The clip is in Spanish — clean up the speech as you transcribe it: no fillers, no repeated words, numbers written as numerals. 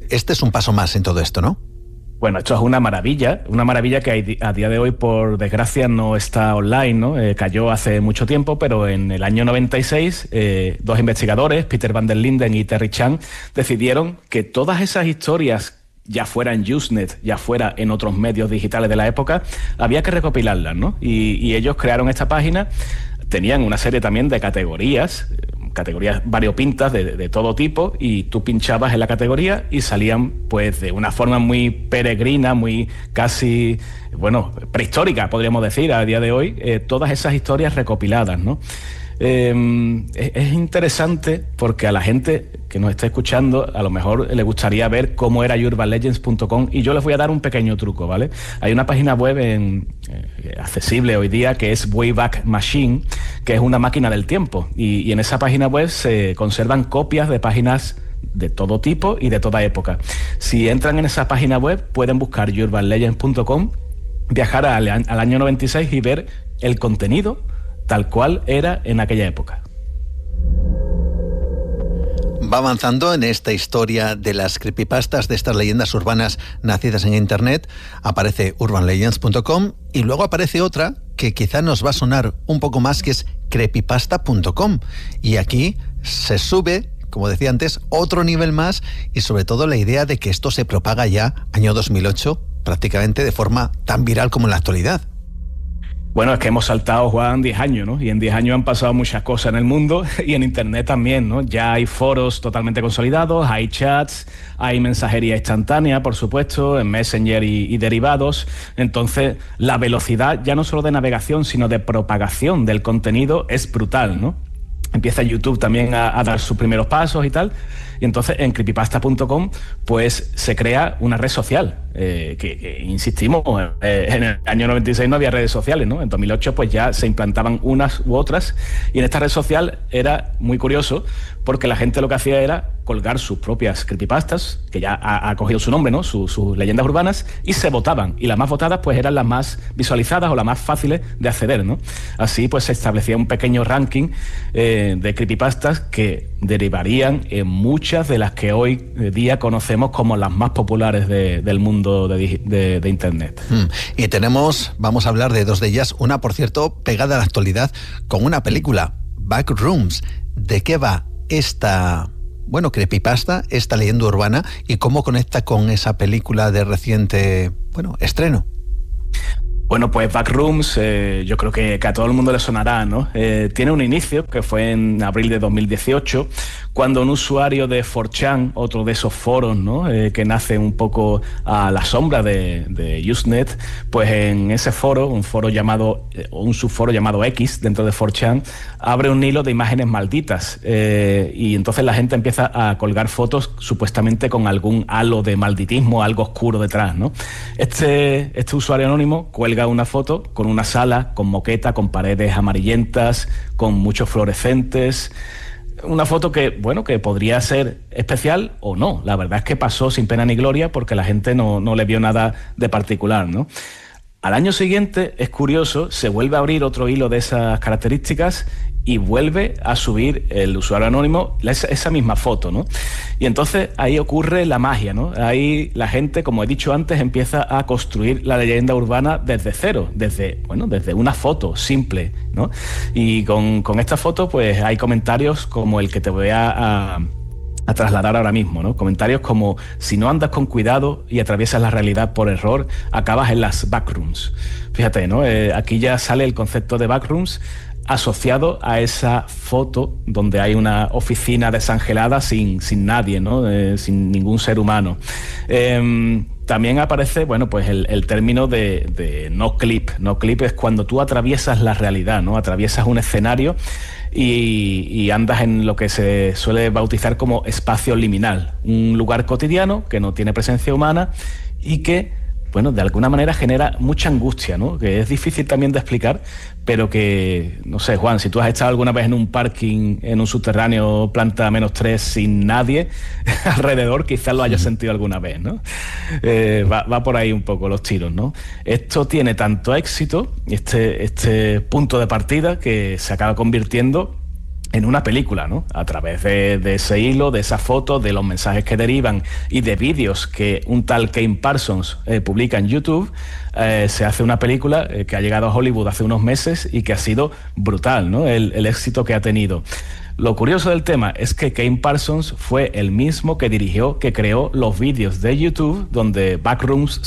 este es un paso más en todo esto, ¿no? Bueno, esto es una maravilla que a día de hoy, por desgracia, no está online, ¿no? Cayó hace mucho tiempo, pero en el año 96, dos investigadores, Peter van der Linden y Terry Chan, decidieron que todas esas historias, ya fuera en Usenet, ya fuera en otros medios digitales de la época, había que recopilarlas, ¿no? Y ellos crearon esta página. Tenían una serie también de categorías variopintas de todo tipo, y tú pinchabas en la categoría y salían pues de una forma muy peregrina, muy casi, prehistórica, podríamos decir, a día de hoy, todas esas historias recopiladas, ¿no? Es interesante porque a la gente que nos está escuchando a lo mejor le gustaría ver cómo era urbanlegends.com, y yo les voy a dar un pequeño truco, ¿vale? Hay una página web accesible hoy día que es Wayback Machine, que es una máquina del tiempo, y en esa página web se conservan copias de páginas de todo tipo y de toda época. Si entran en esa página web pueden buscar urbanlegends.com, viajar al año 96 y ver el contenido tal cual era en aquella época. Va avanzando en esta historia de las creepypastas, de estas leyendas urbanas nacidas en Internet. Aparece urbanlegends.com y luego aparece otra que quizá nos va a sonar un poco más, que es creepypasta.com. Y aquí se sube, como decía antes, otro nivel más, y sobre todo la idea de que esto se propaga ya año 2008, prácticamente de forma tan viral como en la actualidad. Bueno, es que hemos saltado, Juan, 10 años, ¿no? Y en 10 años han pasado muchas cosas en el mundo y en Internet también, ¿no? Ya hay foros totalmente consolidados, hay chats, hay mensajería instantánea, por supuesto, en Messenger y derivados. Entonces, la velocidad, ya no solo de navegación, sino de propagación del contenido es brutal, ¿no? Empieza YouTube también a dar sus primeros pasos y tal. Y entonces en creepypasta.com pues se crea una red social, que insistimos, en el año 96 no había redes sociales, ¿no? En 2008 pues ya se implantaban unas u otras, y en esta red social era muy curioso porque la gente lo que hacía era colgar sus propias creepypastas, que ya ha cogido su nombre, ¿no? Sus leyendas urbanas, y se votaban, y las más votadas pues eran las más visualizadas o las más fáciles de acceder, ¿no? Así pues se establecía un pequeño ranking de creepypastas que derivarían en muchas de las que hoy día conocemos como las más populares del mundo de Internet. Y vamos a hablar de dos de ellas, una por cierto pegada a la actualidad con una película, Backrooms. ¿De qué va esta creepypasta, esta leyenda urbana, y cómo conecta con esa película de reciente estreno? Bueno, pues Backrooms, yo creo que a todo el mundo le sonará, ¿no? Tiene un inicio que fue en abril de 2018, cuando un usuario de 4chan, otro de esos foros, ¿no? Que nace un poco a la sombra de Usenet, pues en ese foro, un subforo llamado X dentro de 4chan, abre un hilo de imágenes malditas, y entonces la gente empieza a colgar fotos supuestamente con algún halo de malditismo, algo oscuro detrás, ¿no? Este usuario anónimo cuelga una foto con una sala, con moqueta, con paredes amarillentas, con muchos fluorescentes. Una foto que podría ser especial o no. La verdad es que pasó sin pena ni gloria porque la gente no le vio nada de particular, ¿no? Al año siguiente, es curioso, se vuelve a abrir otro hilo de esas características y vuelve a subir el usuario anónimo esa misma foto, ¿no? Y entonces ahí ocurre la magia, ¿no? Ahí la gente, como he dicho antes, empieza a construir la leyenda urbana desde cero, desde una foto simple, ¿no? Y con esta foto pues hay comentarios como el que te voy a trasladar ahora mismo, ¿no? Comentarios como: si no andas con cuidado y atraviesas la realidad por error, acabas en las backrooms. Fíjate, ¿no? Aquí ya sale el concepto de backrooms asociado a esa foto donde hay una oficina desangelada sin nadie, ¿no? Sin ningún ser humano. También aparece, el término de no clip. No clip es cuando tú atraviesas la realidad, ¿no? Atraviesas un escenario y andas en lo que se suele bautizar como espacio liminal, un lugar cotidiano que no tiene presencia humana y que, de alguna manera genera mucha angustia, ¿no? Que es difícil también de explicar, pero que, no sé, Juan, si tú has estado alguna vez en un parking, en un subterráneo, planta -3, sin nadie alrededor, quizás lo hayas sentido alguna vez, ¿no? Va por ahí un poco los tiros, ¿no? Esto tiene tanto éxito, este punto de partida, que se acaba convirtiendo en una película, ¿no? A través de ese hilo, de esas fotos, de los mensajes que derivan y de vídeos que un tal Kane Parsons publica en YouTube, se hace una película que ha llegado a Hollywood hace unos meses y que ha sido brutal, ¿no? El éxito que ha tenido. Lo curioso del tema es que Kane Parsons fue el mismo que dirigió, que creó los vídeos de YouTube donde Backrooms